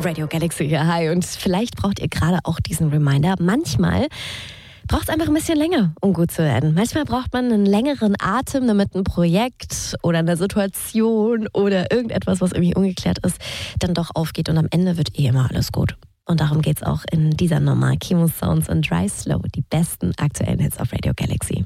Radio Galaxy hier, hi. Und vielleicht braucht ihr gerade auch diesen Reminder. Manchmal braucht es einfach ein bisschen länger, um gut zu werden. Manchmal braucht man einen längeren Atem, damit ein Projekt oder eine Situation oder irgendetwas, was irgendwie ungeklärt ist, dann doch aufgeht. Und am Ende wird immer alles gut. Und darum geht es auch in dieser Nummer. Chemo Sounds und Dry Slow, die besten aktuellen Hits auf Radio Galaxy.